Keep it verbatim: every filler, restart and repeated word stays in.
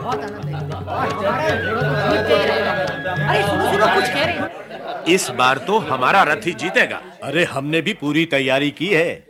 अरे सुनो सुनो, कुछ कह रहे हैं। इस बार तो हमारा रथ ही जीतेगा। अरे हमने भी पूरी तैयारी की है।